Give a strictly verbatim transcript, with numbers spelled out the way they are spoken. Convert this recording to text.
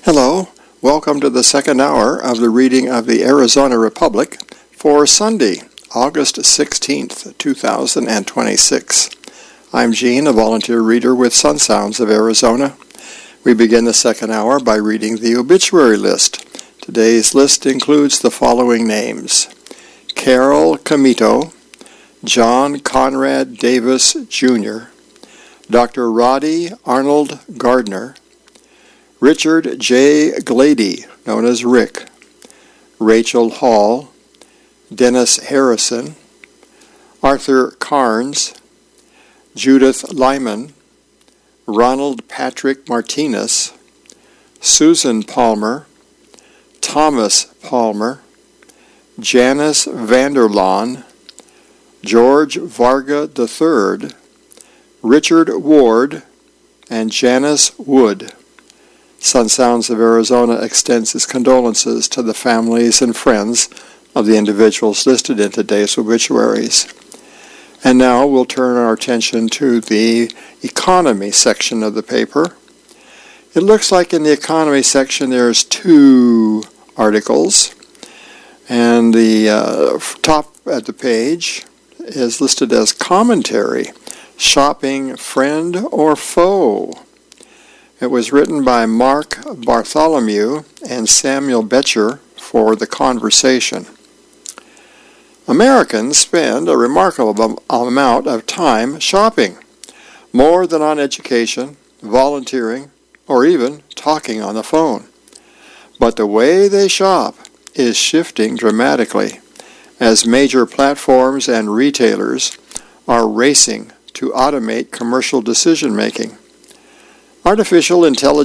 Hello, welcome to the second hour of the reading of the Arizona Republic for Sunday, August sixteenth, two thousand twenty-six. I'm Gene, a volunteer reader with Sun Sounds of Arizona. We begin the second hour by reading the obituary list. Today's list includes the following names: Carol Comito, John Conrad Davis, Junior, Doctor Roddy Arnold Gardner, Richard J. Glady, known as Rick, Rachel Hall, Dennis Harrison, Arthur Carnes, Judith Lyman, Ronald Patrick Martinez, Susan Palmer, Thomas Palmer, Janice Vanderlaan, George Varga the third, Richard Ward, and Janice Wood. Sun Sounds of Arizona extends its condolences to the families and friends of the individuals listed in today's obituaries. And now we'll turn our attention to the economy section of the paper. It looks like in the economy section there's two articles, and the uh, top at the page is listed as commentary, shopping friend or foe. It was written by Mark Bartholomew and Samuel Betcher for The Conversation. Americans spend a remarkable amount of time shopping, more than on education, volunteering, or even talking on the phone. But the way they shop is shifting dramatically as major platforms and retailers are racing to automate commercial decision-making. Artificial intelligence